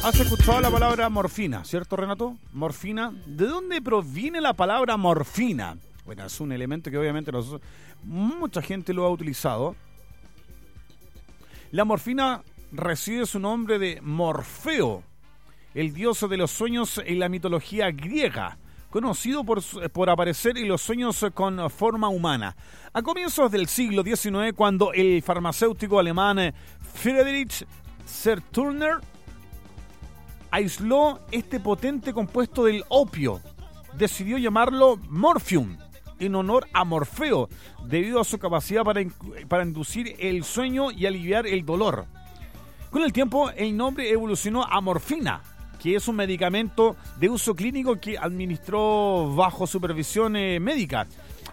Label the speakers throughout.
Speaker 1: Has escuchado la palabra morfina, ¿cierto, Renato? Morfina. ¿De dónde proviene la palabra morfina? Bueno, es un elemento que obviamente mucha gente lo ha utilizado. La morfina recibe su nombre de Morfeo, el dios de los sueños en la mitología griega, conocido por aparecer en los sueños con forma humana. A comienzos del siglo XIX, cuando el farmacéutico alemán Friedrich Serturner aisló este potente compuesto del opio, decidió llamarlo Morphium, en honor a Morfeo, debido a su capacidad para inducir el sueño y aliviar el dolor. Con el tiempo, el nombre evolucionó a morfina, que es un medicamento de uso clínico que administró bajo supervisión médica.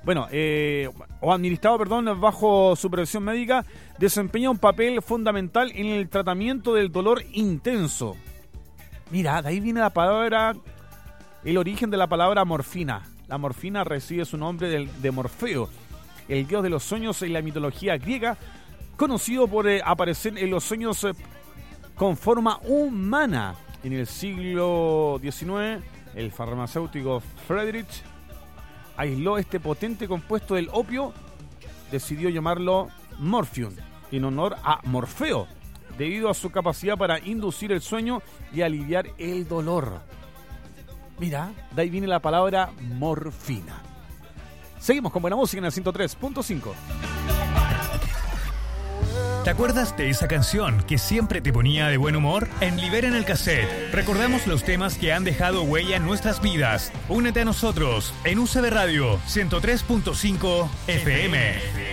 Speaker 1: Bajo supervisión médica, desempeña un papel fundamental en el tratamiento del dolor intenso. Mira, de ahí viene el origen de la palabra morfina. La morfina recibe su nombre de Morfeo, el dios de los sueños en la mitología griega, conocido por aparecer en los sueños con forma humana. En el siglo XIX, el farmacéutico Friedrich aisló este potente compuesto del opio, decidió llamarlo Morphium, en honor a Morfeo, debido a su capacidad para inducir el sueño y aliviar el dolor. Mira, de ahí viene la palabra morfina. Seguimos con buena música en el 103.5.
Speaker 2: ¿Te acuerdas de esa canción que siempre te ponía de buen humor? En Liberen el Cassette recordamos los temas que han dejado huella en nuestras vidas. Únete a nosotros en UCB Radio 103.5 FM.